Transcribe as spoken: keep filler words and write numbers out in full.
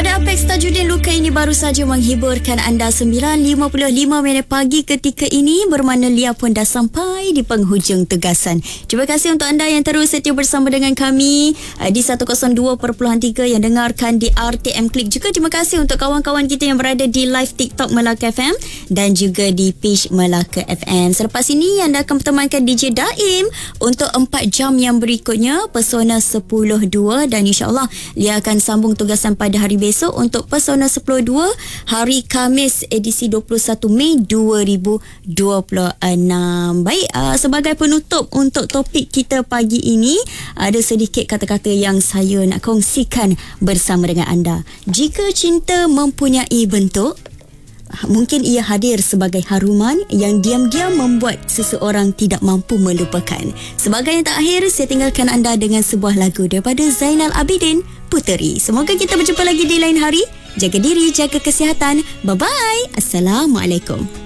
Pada Apex Tajudin Luka ini baru saja menghiburkan anda sembilan lima puluh lima minit pagi ketika ini, bermakna Lia pun dah sampai di penghujung tugasan. Terima kasih untuk anda yang terus setia bersama dengan kami uh, di seratus dua perpuluhan tiga yang dengarkan di R T M Klik. Juga terima kasih untuk kawan-kawan kita yang berada di live TikTok Melaka F M dan juga di page Melaka F M. Selepas ini anda akan bertemankan D J Daim untuk empat jam yang berikutnya, Pesona sepuluh dua, dan insyaAllah Lia akan sambung tugasan pada hari besok untuk Pesona sepuluh dua hari Khamis edisi dua puluh satu Mei dua ribu dua puluh enam. Baik, uh, sebagai penutup untuk topik kita pagi ini, ada sedikit kata-kata yang saya nak kongsikan bersama dengan anda. Jika cinta mempunyai bentuk, mungkin ia hadir sebagai haruman yang diam-diam membuat seseorang tidak mampu melupakan. Sebagai yang terakhir, saya tinggalkan anda dengan sebuah lagu daripada Zainal Abidin Puteri. Semoga kita berjumpa lagi di lain hari. Jaga diri, jaga kesihatan. Bye-bye. Assalamualaikum.